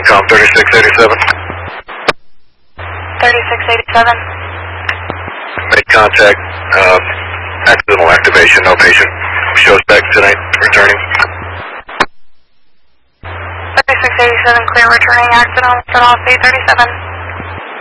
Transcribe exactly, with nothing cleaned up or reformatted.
CENTCOM thirty-six eighty-seven. thirty-six eighty-seven. Made contact. Uh, accidental activation, no patient. Shows back tonight, returning. thirty-six eighty-seven, clear returning accidental, set off eight thirty-seven.